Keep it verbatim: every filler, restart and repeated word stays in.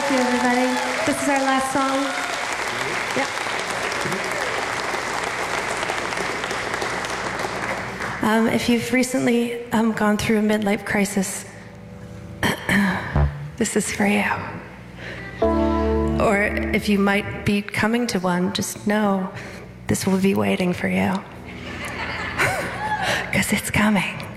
Thank you, everybody. This is our last song. Yeah. Um, if you've recently um, gone through a midlife crisis, this is for you. Or if you might be coming to one, just know this will be waiting for you. Because it's coming.